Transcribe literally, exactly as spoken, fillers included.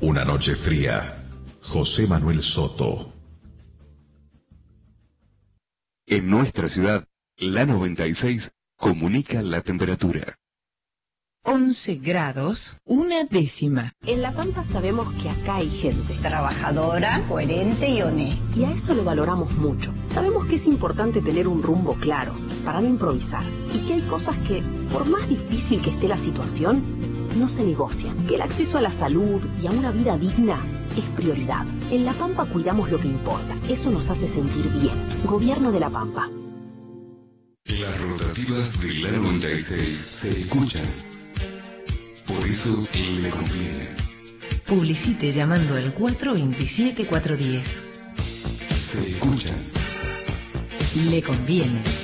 Una noche fría. José Manuel Soto. En nuestra ciudad, la noventa y seis comunica la temperatura. once grados, una décima. En La Pampa sabemos que acá hay gente trabajadora, coherente y honesta. Y a eso lo valoramos mucho. Sabemos que es importante tener un rumbo claro, para no improvisar. Y que hay cosas que, por más difícil que esté la situación, no se negocian. Que el acceso a la salud y a una vida digna es prioridad. En La Pampa cuidamos lo que importa. Eso nos hace sentir bien. Gobierno de La Pampa. Las rotativas de la noventa y seis se escuchan. Por eso le conviene. Publicite llamando al cuatro veintisiete cuatrocientos diez. Se escuchan. Le conviene.